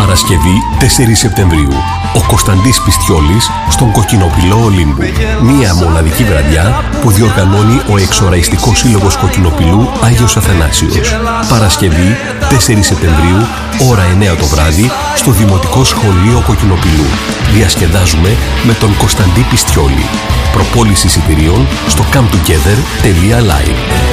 Παρασκευή 4 Σεπτεμβρίου. Ο Κωνσταντής Πιστιόλης στον Κοκκινοπηλό Ολύμπου. Μία μοναδική βραδιά που διοργανώνει ο Εξοραϊστικός Σύλλογος Κοκκινοπηλού Άγιος Αθανάσιος. Παρασκευή 4 Σεπτεμβρίου, ώρα 9 το βράδυ, στο Δημοτικό Σχολείο Κοκκινοπηλού. Διασκεδάζουμε με τον Κωνσταντή Πιστιόλη. Προπόληση εισιτηρίων στο cometogether.live.